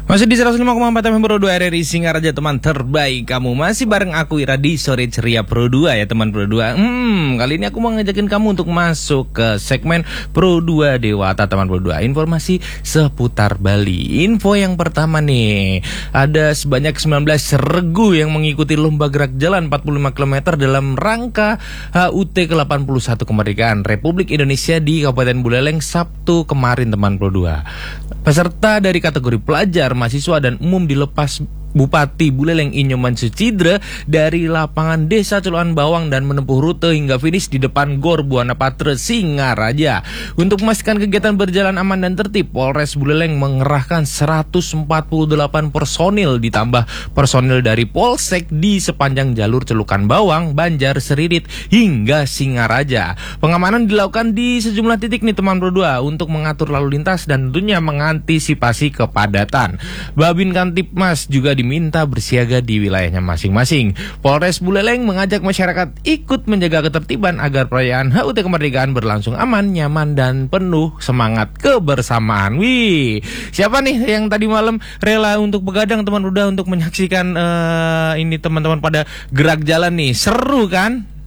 Masih di 105,4 FM Pro 2 RRI Singaraja, teman terbaik kamu. Masih bareng aku Ira di Sore Ceria Pro 2 ya teman Pro 2. Kali ini aku mau ngajakin kamu untuk masuk ke segmen Pro 2 Dewata teman Pro 2. Informasi seputar Bali. Info yang pertama nih, ada sebanyak 19 regu yang mengikuti lomba gerak jalan 45 km dalam rangka HUT ke-81 kemerdekaan Republik Indonesia di Kabupaten Buleleng Sabtu kemarin teman Pro 2. Peserta dari kategori pelajar, mahasiswa dan umum dilepas Bupati Buleleng Inyoman Sucidre dari lapangan Desa Celuan Bawang dan menempuh rute hingga finish di depan Gor Buana Patra Singaraja. Untuk memastikan kegiatan berjalan aman dan tertib, Polres Buleleng mengerahkan 148 personil ditambah personil dari Polsek di sepanjang jalur Celukan Bawang, Banjar, Seririt hingga Singaraja. Pengamanan dilakukan di sejumlah titik nih teman Pro 2 untuk mengatur lalu lintas dan tentunya mengantisipasi kepadatan. Babin Kantipmas juga diminta bersiaga di wilayahnya masing-masing. Polres Buleleng mengajak masyarakat ikut menjaga ketertiban agar perayaan HUT kemerdekaan berlangsung aman, nyaman dan penuh semangat kebersamaan. Wih, siapa nih yang tadi malam rela untuk begadang teman udah untuk menyaksikan ini teman-teman pada gerak jalan nih? Seru kan?